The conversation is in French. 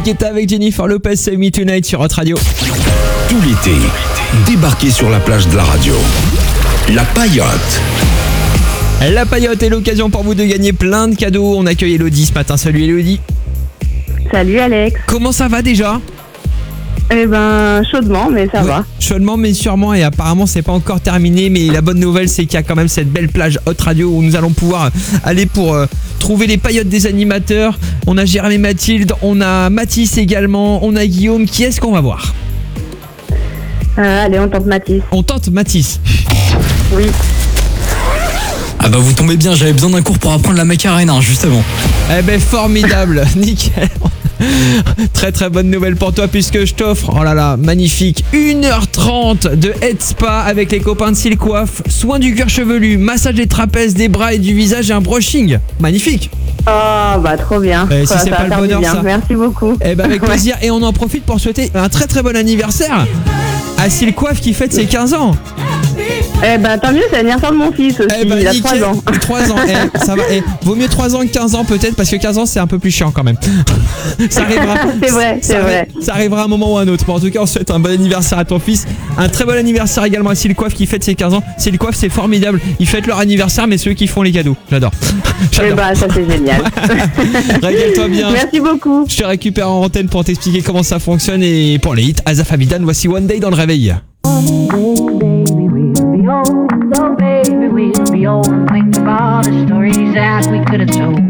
Guetta avec Jennifer Lopez, Save Me Tonight sur Hot Radio. Tout l'été, débarquez sur la plage de la radio. La Paillote. La Paillote est l'occasion pour vous de gagner plein de cadeaux. On accueille Elodie ce matin. Salut Elodie. Salut Alex. Comment ça va déjà ? Eh ben, chaudement, mais ça va. Chaudement, mais sûrement, et apparemment c'est pas encore terminé, mais la bonne nouvelle c'est qu'il y a quand même cette belle plage Hot Radio où nous allons pouvoir aller pour trouver les paillotes des animateurs. On a Jérôme et Mathilde, on a Mathis également, on a Guillaume. Qui est-ce qu'on va voir ? Allez, on tente Mathis. On tente Mathis. Oui. Ah bah vous tombez bien, j'avais besoin d'un cours pour apprendre la Macarena justement. Eh ben formidable, nickel. Très très bonne nouvelle pour toi puisque je t'offre, oh là là, magnifique, 1h30 de Head Spa avec les copains de Silcoif, soins du cuir chevelu, massage des trapèzes, des bras et du visage et un brushing. Magnifique. Oh bah trop bien. Si c'est pas le bonheur ça. Merci beaucoup. Eh ben avec plaisir et on en profite pour souhaiter un très très bon anniversaire à Silcoif qui fête ses 15 ans. Eh ben tant mieux, c'est l'anniversaire de mon fils aussi, il a 3 ans. 3 ans, ça va. Vaut mieux 3 ans que 15 ans peut-être parce que 15 ans c'est un peu plus chiant quand même. Ça arrivera. C'est vrai. Ça arrivera à un moment ou à un autre. Bon, en tout cas, on souhaite un bon anniversaire à ton fils. Un très bon anniversaire également à Silcoif qui fête ses 15 ans. Silcoif, c'est formidable. Ils fêtent leur anniversaire, mais ceux qui font les cadeaux. J'adore. Eh ben ça c'est génial. Régale-toi bien. Merci beaucoup. Je te récupère en antenne pour t'expliquer comment ça fonctionne et pour les hits. Azaf Abidan, voici One Day dans le réveil. So baby, we'll be old and think about the stories that we could have told.